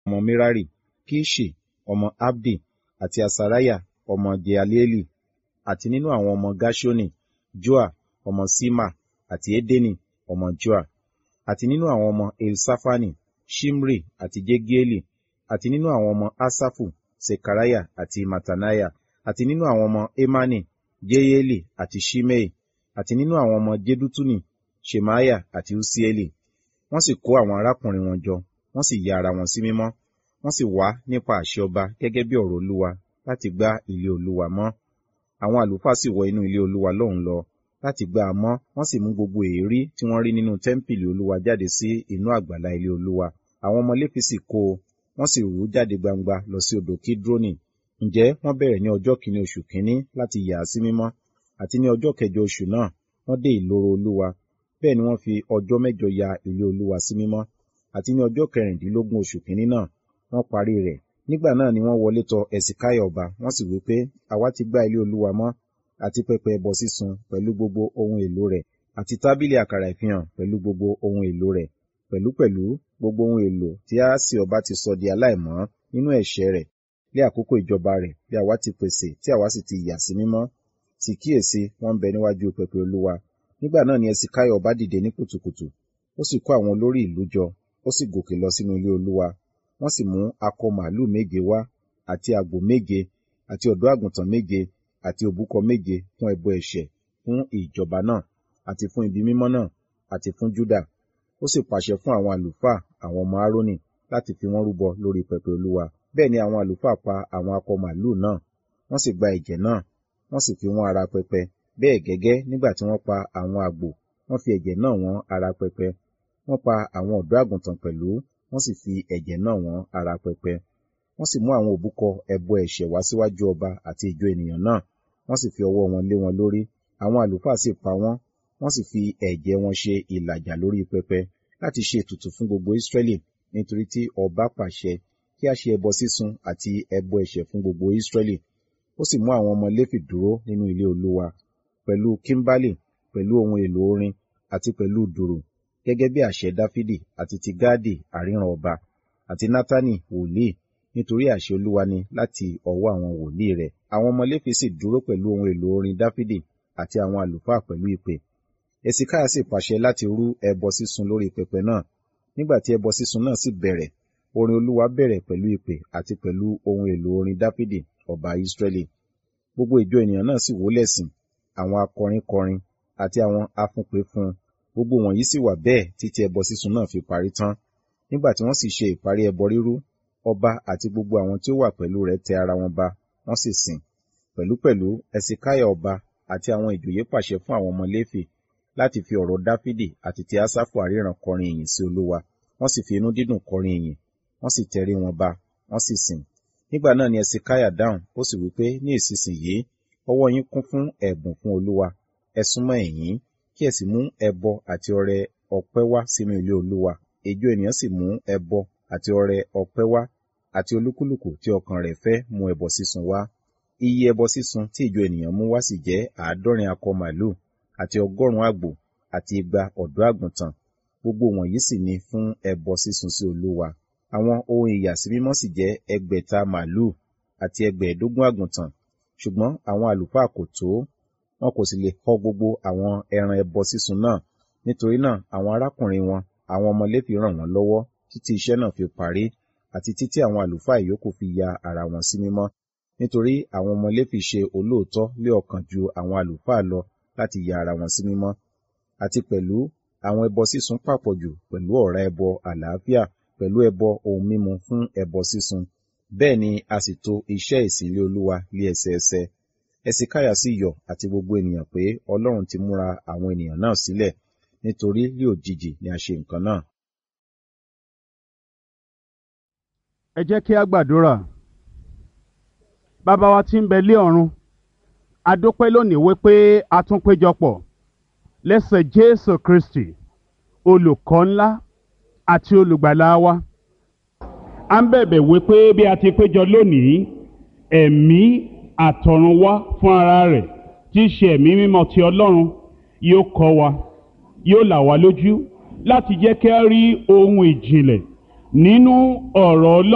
ọmọ Merari, Kiṣi ọmọ Abdi, àti Asariah ọmọ Jehaleleli. Àti nínú àwọn ọmọ Gerṣoni, Joa ọmọ Ṣima, àti Edeni ọmọ Joa. Àti nínú àwọn ọmọ Elisafani, Ṣimri àti Jegieli. Àti nínú àwọn ọmọ Asafu, Sekariah àti Mataniah. Àti nínú àwọn ọmọ Emani, Jeyeli àti Ṣimei. Àti nínú àwọn ọmọ Jedutuni, Ṣemaiah àti Usieli. Wọ́n sì kó àwọn arákùnrin wọn jọ, wọ́n sì ya ara wọn sí mímọ́. Wọ́n sì wá nípa àṣẹ ọba gẹ́gẹ́ bí ọ̀rọ̀ Olúwa láti gbá ilé Olúwa mọ́. Àwọn àlùfáà sì wọ inú ilé Olúwa lọ́hùn lọ láti gbá a mọ́. Wọ́n sì mú gbogbo èérí tí wọ́n rí nínú tẹ́ḿpìlì Olúwa jáde sí inú àgbàlá ilé Olúwa. Àwọn ọmọ Léfì sì kó o, wọ́n sì rú jáde gbangba lọ sí odò Kidroni. Ǹjẹ́ wọ́n bẹ̀rẹ̀ ní ọjọ́ kìíní oṣù kìíní láti yà á sí mímọ́, àti ní ọjọ́ kẹjọ oṣù náà wọ́n dé ìloro Olúwa. Bẹ́ẹ̀ ni wọ́n fi ọjọ́ mẹ́jọ ya ilé Olúwa sí mímọ́, àti ní ọjọ́ kẹrìndínlógún oṣù kìíní náà wọ́n parí rẹ̀. Nígbà náà ni wọ́n wọlé tọ̀ Hesekiah ọba, wọ́n sì wí pé, àwa ti gbá ilé Olúwa mọ́, àti pẹpẹ ẹbọ sísun pẹ̀lú gbogbo ohun èlò rẹ̀, àti tábìlì àkàrà ìfihàn pẹ̀lú gbogbo ohun èlò rẹ̀, pẹ̀lúpẹ̀lú gbogbo ohun èlò tí Ahasi ọba ti sọ di aláìmọ́ nínú ẹ̀ṣẹ̀ rẹ̀ ní àkókò ìjọba rẹ̀, bí àwa ti pèsè tí àwa sì ti yà sí mímọ́. Sì kíyèsí, wọ́n ń bẹ níwájú pẹpẹ Olúwa. Nígbà náà ni Hesekiah ọba dìde ní kùtùkùtù, ó sì kó àwọn olórí ìlú jọ, ó sì gòkè lọ sínú ilé Olúwa. Wọ́n sì mú akọ màlúù 7 wá, àti àgbò 7, àti ọ̀dọ́ àgùntàn 7, àti òbúkọ 7 fún ẹbọ ẹ̀ṣẹ̀ fún ìjọba náà, àti fún ibi mímọ́ náà, àti fún Juda. Ó sì pàṣẹ fún àwọn àlùfáà, àwọn ọmọ Aaroni, láti fi wọ́n rúbọ lórí pẹpẹ Olúwa. Bẹ́ẹ̀ ni àwọn àlùfáà pa àwọn akọ màlúù náà, wọ́n sì gba ẹ̀jẹ̀ náà, wọ́n sì fi wọ́n ara pẹpẹ. Bẹ́ẹ̀ gẹ́gẹ́ nígbà tí wọ́n pa àwọn àgbò, wọ́n fi ẹ̀jẹ̀ náà wọ́n ara pẹpẹ. Wọ́n pa àwọn ọ̀dọ́ àgùntàn pẹ̀lú, wọ́n sì fi ẹ̀jẹ̀ náà wọ́n ara pẹpẹ. Wọ́n sì mú àwọn òbúkọ ẹbọ ẹ̀ṣẹ̀ wá síwájú ọba àti ìjọ ènìyàn náà, wọ́n sì fi ọwọ́ wọn lé wọn lórí. Àwọn àlùfáà sì pa wọ́n, wọ́n sì fi ẹ̀jẹ̀ wọn ṣe ìlàjà lórí pẹpẹ láti ṣe ètùtù fún gbogbo Israẹli, nítorí tí ọba pàṣẹ kí a ṣe ẹbọ sísun àti ẹbọ ẹ̀ṣẹ̀ fún gbogbo Israẹli. Ó sì mú àwọn ọmọ Léfì dúró nínú ilé Olúwa, pẹ̀lú kímbálì, pẹ̀lú ohun èlò orin, àti pẹ̀lú dùrù, gẹ́gẹ́ bí àṣẹ Dáfídì àti ti Gáàdì àríran ọba, àti Nátánì wòlíì, nítorí àṣẹ Olúwa ni láti ọwọ́ àwọn wòlíì rẹ̀. Àwọn ọmọ Léfì sì dúró pẹ̀lú ohun èlò orin Dáfídì àti àwọn àlùfáà pẹ̀lú ìpè. Hesekiah sì pàṣẹ láti rú ẹbọ sísun lórí pẹpẹ náà. Nígbà tí ẹbọ sísun náà sì bẹ̀rẹ̀, orin Olúwa bẹ̀rẹ̀ pẹ̀lú ìpè àti pẹ̀lú ohun èlò orin Dáfídì ọba Israẹli. Gbogbo ìjọ ènìyàn náà sì wólẹ̀ sìn, àwọn akọrin kọrin àti àwọn afúnpè fún un. Gbogbo wọ̀nyí sì wà bẹ́ẹ̀ títí ẹbọ sísun náà fi parí tán. Nígbà tí wọ́n sì ṣe ìparí ẹbọ rírú, ọba àti gbogbo àwọn tí ó wà pẹ̀lú rẹ̀ tẹ ara wọn ba, wọ́n sì sìn. Pẹ̀lúpẹ̀lú Hesekiah ọba àti àwọn ìjòyè pàṣẹ fún àwọn ọmọ Léfì láti fi ọ̀rọ̀ Dáfídì àti ti Asafu àríran kọrin ìyìn sí Olúwa. Wọ́n sì fi inú dídùn kọrin ìyìn, wọ́n sì tẹrí wọn ba, wọ́n sì sìn. Nígbà náà ni Hesekiah dáhùn, ó sì wí pé, ní ìsinsìnyí ọwọ́ yín kún fún ẹ̀bùn fún Olúwa. Ẹ súnmọ́ ẹ̀yìn, kí ẹ sì mú ẹbọ àti ọrẹ ọpẹ́ wá sínú ilé Olúwa. Ìjọ ènìyàn sì mú ẹbọ àti ọrẹ ọpẹ́ wá, àti olúkúlùkù tí ọkàn rẹ̀ fẹ́ mú ẹbọ sísun wá. Iye ẹbọ sísun tí ìjọ ènìyàn mú wá sì jẹ́ 70 akọ màlúù, àti 100 àgbò, àti 200 ọ̀dọ́ àgùntàn. Gbogbo wọ̀nyí sì ni fún ẹbọ sísun sí Olúwa. Àwọn ohun ìyàsímímọ́ sì jẹ́ 600 màlúù, àti 15 àgùntàn. Ṣùgbọ́n àwọn àlùfáà kò tó, wọn kò sì lè họ gbogbo àwọn ẹran ẹbọ sísun náà. Nítorí náà àwọn arákùnrin wọn, àwọn ọmọ Léfì ràn wọ́n lọ́wọ́ títí iṣẹ́ náà fi parí, àti títí àwọn àlùfáà ìyókù fi ya ara wọn sí mímọ́. Nítorí àwọn ọmọ Léfì ṣe olóòótọ́ lé ọkàn ju àwọn àlùfáà lọ láti ya ara wọn sí mímọ́. Àti pẹ̀lú àwọn ẹbọ sísun pàpọ̀jù pẹ̀lú ọ̀rá ẹbọ àlàáfíà, pẹ̀lú ẹbọ ohun mímu fún ẹbọ sísun. Bẹ́ẹ̀ ni a sì tò iṣẹ́ ìsìn ilé Olúwa lé ẹsẹẹsẹ. Hesekiah sì yọ̀ àti gbogbo ènìyàn pé Ọlọ́run ti múra àwọn ènìyàn náà sílẹ̀, nítorí ní òjijì ni a ṣe nǹkan náà. Ẹ jẹ́ kí a gbàdúrà. Bàbá wa tí ń bẹ lé ọ̀run, a dúpẹ́ lónìí wípé a tún péjọpọ̀ lẹ́sẹ̀ Jésù Kristi, olùkọ́ ńlá àti olùgbàlà wa. A ń bẹ̀bẹ̀ wípé bí a ti péjọ lónìí, ẹ̀mí àtọ̀run wá fún ara rẹ̀ tí í ṣe ẹ̀mí mímọ́ ti Ọlọ́run yóò kọ́ wa, yóò là wá lójú láti jẹ́ kí a rí ohun ìjìnlẹ̀ nínú ọ̀rọ̀ Ọlọ́run.